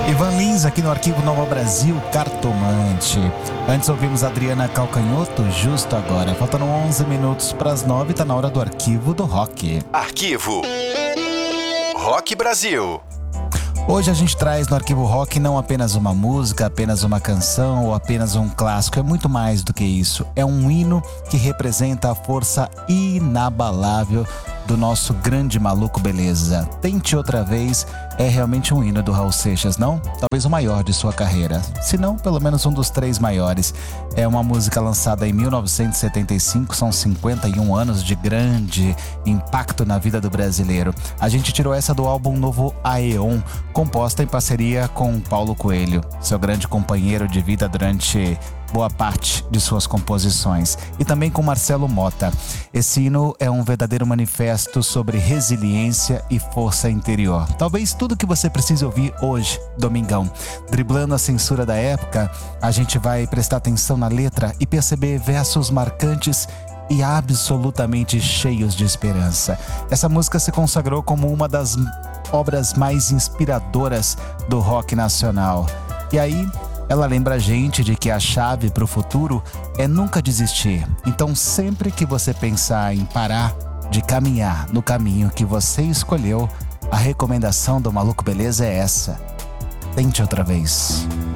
Ivan Lins aqui no Arquivo Nova Brasil, Cartomante. Antes ouvimos Adriana Calcanhoto, justo agora. Faltando 11 minutos para as 9, tá na hora do Arquivo do Rock. Arquivo Rock Brasil. Hoje a gente traz no Arquivo Rock não apenas uma música, apenas uma canção ou apenas um clássico. É muito mais do que isso. É um hino que representa a força inabalável do nosso grande maluco beleza. Tente Outra Vez é realmente um hino do Raul Seixas, não? Talvez o maior de sua carreira. Se não, pelo menos um dos 3 maiores. É uma música lançada em 1975, são 51 anos de grande impacto na vida do brasileiro. A gente tirou essa do álbum novo Aeon, composta em parceria com Paulo Coelho, seu grande companheiro de vida durante boa parte de suas composições, e também com Marcelo Mota. Esse hino é um verdadeiro manifesto sobre resiliência e força interior. Talvez tudo que você precise ouvir hoje, domingão. Driblando a censura da época, a gente vai prestar atenção na letra e perceber versos marcantes e absolutamente cheios de esperança. Essa música se consagrou como uma das obras mais inspiradoras do rock nacional. E aí, ela lembra a gente de que a chave para o futuro é nunca desistir. Então, sempre que você pensar em parar de caminhar no caminho que você escolheu, a recomendação do Maluco Beleza é essa: tente outra vez.